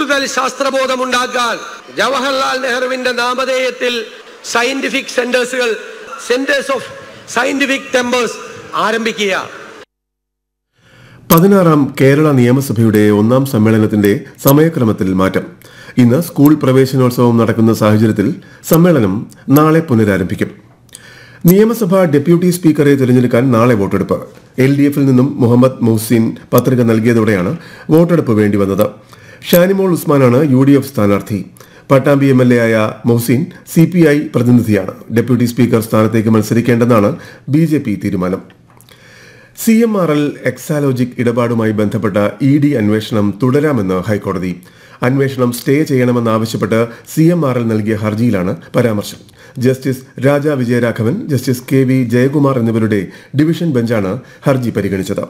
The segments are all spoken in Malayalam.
കൂടുതൽ ശാസ്ത്രബോധമുണ്ടാക്കാൻ ജവഹർലാൽ നെഹ്റുവിന്റെ നാമധേയത്തിൽ scientific centres of scientific tempers ആരംഭിക്കുക. 16ാം കേരള നിയമസഭയുടെ 1ാം സമ്മേളനത്തിന്റെ സമയക്രമത്തിൽ മാറ്റം. ഇന്ന് സ്കൂൾ പ്രവേശനോത്സവം നടക്കുന്ന സാഹചര്യത്തിൽ സമ്മേളനം നാളെ പുനരാരംഭിക്കും. നിയമസഭാ ഡെപ്യൂട്ടി സ്പീക്കറെ തിരഞ്ഞെടുക്കാൻ നാളെ വോട്ടെടുപ്പ്. LDF നിന്നും മുഹമ്മദ് മൊഹ്സിൻ പത്രിക നൽകിയതോടെയാണ് വോട്ടെടുപ്പ് വേണ്ടിവന്നത്. ഷാനിമോൾ ഉസ്മാനാണ് UDF സ്ഥാനാർത്ഥി. പട്ടാമ്പി MLA ആയ മൊഹ്സിൻ CPI പ്രതിനിധിയാണ്. ഡെപ്യൂട്ടി സ്പീക്കർ സ്ഥാനത്തേക്ക് മത്സരിക്കേണ്ടെന്നാണ് BJP തീരുമാനം. CMRL എക്സാലോജിക് ഇടപാടുമായി ബന്ധപ്പെട്ട ED അന്വേഷണം തുടരാമെന്ന് ഹൈക്കോടതി. അന്വേഷണം സ്റ്റേ ചെയ്യണമെന്നാവശ്യപ്പെട്ട് CMRL നൽകിയ ഹർജിയിലാണ് പരാമർശം. ജസ്റ്റിസ് രാജ വിജയരാഘവൻ, ജസ്റ്റിസ് KV ജയകുമാർ എന്നിവരുടെ ഡിവിഷൻ ബെഞ്ചാണ് ഹർജി പരിഗണിച്ചത്.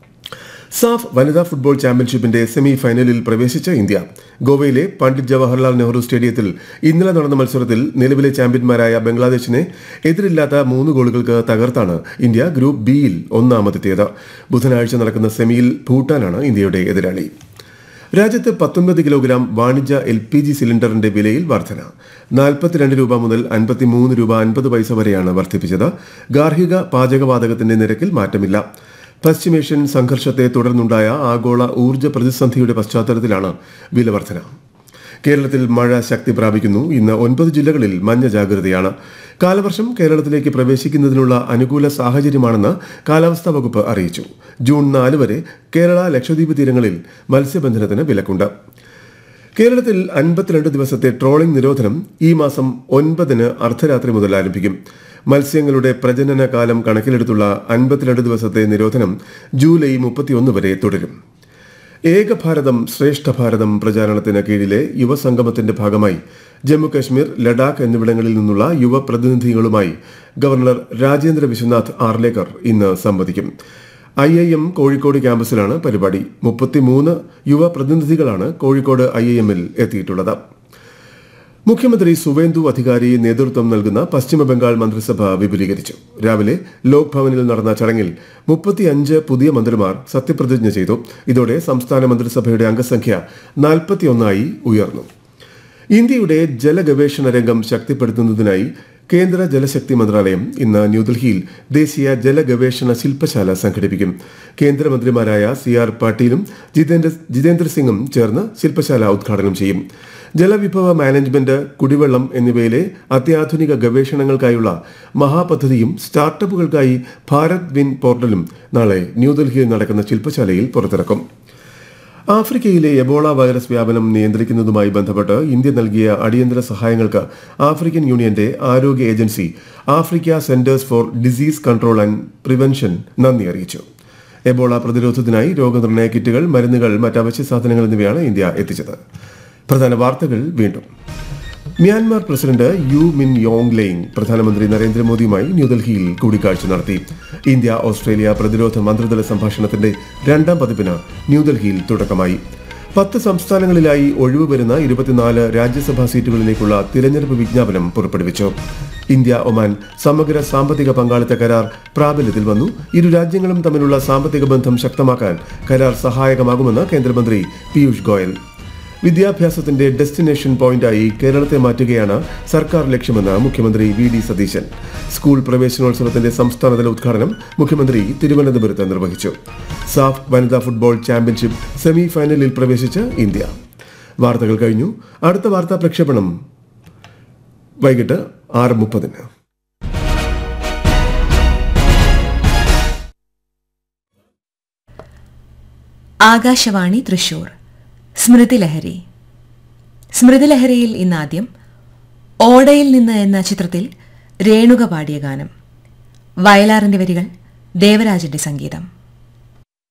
സാഫ് വനിതാ ഫുട്ബോൾ ചാമ്പ്യൻഷിപ്പിന്റെ സെമി ഫൈനലിൽ പ്രവേശിച്ച ഇന്ത്യ. ഗോവയിലെ പണ്ഡിറ്റ് ജവഹർലാൽ നെഹ്റു സ്റ്റേഡിയത്തിൽ ഇന്നലെ നടന്ന മത്സരത്തിൽ നിലവിലെ ചാമ്പ്യന്മാരായ ബംഗ്ലാദേശിനെ എതിരില്ലാത്ത 3 ഗോളുകൾക്ക് തകർത്താണ് ഇന്ത്യ ഗ്രൂപ്പ് ബിയിൽ ഒന്നാമതെത്തിയത്. ബുധനാഴ്ച നടക്കുന്ന സെമിയിൽ ഭൂട്ടാനാണ് ഇന്ത്യയുടെ എതിരാളി. രാജ്യത്ത് 19 കിലോഗ്രാം വാണിജ്യ LPG സിലിണ്ടറിന്റെ വിലയിൽ വർധന. 42 രൂപ മുതൽ 53 രൂപ 50 പൈസ വരെയാണ് വർദ്ധിപ്പിച്ചത്. ഗാർഹിക പാചകവാതകത്തിന്റെ നിരക്കിൽ മാറ്റമില്ല. പശ്ചിമേഷ്യൻ സംഘർഷത്തെ തുടർന്നുണ്ടായ ആഗോള ഊർജ്ജ പ്രതിസന്ധിയുടെ പശ്ചാത്തലത്തിലാണ് വില വർധന. കേരളത്തിൽ മഴ ശക്തി പ്രാപിക്കുന്നു. ഇന്ന് 9 ജില്ലകളിൽ മഞ്ഞ ജാഗ്രതയാണ്. കാലവർഷം കേരളത്തിലേക്ക് പ്രവേശിക്കുന്നതിനുള്ള അനുകൂല സാഹചര്യമാണെന്ന് കാലാവസ്ഥാ വകുപ്പ് അറിയിച്ചു. ജൂൺ 4 വരെ കേരള ലക്ഷദ്വീപ് തീരങ്ങളിൽ മത്സ്യബന്ധനത്തിന് വിലക്കുണ്ട്. കേരളത്തിൽ 52 ദിവസത്തെ ട്രോളിംഗ് നിരോധനം ഈ മാസം 9 അർദ്ധരാത്രി മുതൽ ആരംഭിക്കും. മത്സ്യങ്ങളുടെ പ്രജനന കാലം കണക്കിലെടുത്തുള്ള 52 ദിവസത്തെ നിരോധനം ജൂലൈ 31 വരെ തുടരും. ഏക ഭാരതം ശ്രേഷ്ഠ ഭാരതം പ്രചാരണത്തിന് കീഴിലെ യുവസംഗമത്തിന്റെ ഭാഗമായി ജമ്മുകശ്മീർ, ലഡാക്ക് എന്നിവിടങ്ങളിൽ നിന്നുള്ള യുവ പ്രതിനിധികളുമായി ഗവർണർ രാജേന്ദ്ര വിശ്വനാഥ് ആർലേക്കർ ഇന്ന് സംവദിക്കും. IIM കോഴിക്കോട് ക്യാമ്പസിലാണ് പരിപാടി. 33 യുവ പ്രതിനിധികളാണ് കോഴിക്കോട് IIM-ൽ എത്തിയിട്ടുള്ളത്. മുഖ്യമന്ത്രി സുവേന്ദു അധികാരി നേതൃത്വം നൽകുന്ന പശ്ചിമബംഗാൾ മന്ത്രിസഭ വിപുലീകരിച്ചു. രാവിലെ ലോക് ഭവനിൽ നടന്ന ചടങ്ങിൽ 35 പുതിയ മന്ത്രിമാർ സത്യപ്രതിജ്ഞ ചെയ്തു. ഇതോടെ സംസ്ഥാന മന്ത്രിസഭയുടെ അംഗസംഖ്യ 41 ഉയർന്നു. ഇന്ത്യയുടെ ജലഗവേഷണ രംഗം ശക്തിപ്പെടുത്തുന്നതിനായി കേന്ദ്ര ജലശക്തി മന്ത്രാലയം ഇന്ന് ന്യൂഡൽഹിയിൽ ദേശീയ ജലഗവേഷണ ശില്പശാല സംഘടിപ്പിക്കും. കേന്ദ്രമന്ത്രിമാരായ CR പാട്ടീലും ജിതേന്ദ്ര സിംഗും ചേർന്ന് ശില്പശാല ഉദ്ഘാടനം ചെയ്യും. ജലവിഭവ മാനേജ്മെന്റ്, കുടിവെള്ളം എന്നിവയിലെ അത്യാധുനിക ഗവേഷണങ്ങൾക്കായുള്ള മഹാപദ്ധതിയും സ്റ്റാർട്ടപ്പുകൾക്കായി ഭാരത് വിൻ പോർട്ടലും നാളെ ന്യൂഡൽഹിയിൽ നടക്കുന്ന ശില്പശാലയിൽ പുറത്തിറക്കും. ആഫ്രിക്കയിലെ എബോള വൈറസ് വ്യാപനം നിയന്ത്രിക്കുന്നതുമായി ബന്ധപ്പെട്ട് ഇന്ത്യ നൽകിയ അടിയന്തര സഹായങ്ങൾക്ക് ആഫ്രിക്കൻ യൂണിയന്റെ ആരോഗ്യ agency Africa centres four disease control and prevention നന്ദി അറിയിച്ചു. എബോള പ്രതിരോധത്തിനായി രോഗനിർണയ കിറ്റുകൾ, മരുന്നുകൾ, മറ്റ് അവശ്യ സാധനങ്ങൾ എന്നിവയാണ് ഇന്ത്യ എത്തിച്ചത്. പ്രധാന വാർത്തകൾ വീണ്ടും. മ്യാൻമാർ പ്രസിഡന്റ് യു മിൻ യോങ് ലെയിങ് പ്രധാനമന്ത്രി നരേന്ദ്രമോദിയുമായി ന്യൂഡൽഹിയിൽ കൂടിക്കാഴ്ച നടത്തി. ഇന്ത്യ ഓസ്ട്രേലിയ പ്രതിരോധ മന്ത്രിതല സംഭാഷണത്തിന്റെ 2ാം പതിപ്പിന് ന്യൂഡൽഹിയിൽ തുടക്കമായി. 10 സംസ്ഥാനങ്ങളിലായി ഒഴിവ് വരുന്ന 24 രാജ്യസഭാ സീറ്റുകളിലേക്കുള്ള തിരഞ്ഞെടുപ്പ് വിജ്ഞാപനം പുറപ്പെടുവിച്ചു. ഇന്ത്യ ഒമാൻ സമഗ്ര സാമ്പത്തിക പങ്കാളിത്ത കരാർ പ്രാബല്യത്തിൽ വന്നു. ഇരു രാജ്യങ്ങളും തമ്മിലുള്ള സാമ്പത്തിക ബന്ധം ശക്തമാക്കാൻ കരാർ സഹായകമാകുമെന്ന് കേന്ദ്രമന്ത്രി പീയൂഷ് ഗോയൽ. വിദ്യാഭ്യാസത്തിന്റെ ഡെസ്റ്റിനേഷൻ പോയിന്റായി കേരളത്തെ മാറ്റുകയാണ് സർക്കാർ ലക്ഷ്യമെന്ന് മുഖ്യമന്ത്രി VD സതീശൻ. സ്കൂൾ പ്രവേശനോത്സവത്തിന്റെ സംസ്ഥാനതല ഉദ്ഘാടനം മുഖ്യമന്ത്രി തിരുവനന്തപുരത്ത് നിർവഹിച്ചു. സാഫ് വനിതാ ഫുട്ബോൾ ചാമ്പ്യൻഷിപ്പ് സെമി ഫൈനലിൽ പ്രവേശിച്ച് ഇന്ത്യ. വാർത്തകൾ കഴിഞ്ഞു. അടുത്ത വാർത്താ പ്രക്ഷേപണം വൈകിട്ട് 6:30. ആകാശവാണി തൃശൂർ. സ്മൃതിലഹരി. സ്മൃതിലഹരിയിൽ ഇന്നാദ്യം ഓടയിൽ നിന്ന് എന്ന ചിത്രത്തിൽ രേണുക പാടിയ ഗാനം. വയലാറിന്റെ വരികൾ, ദേവരാജന്റെ സംഗീതം.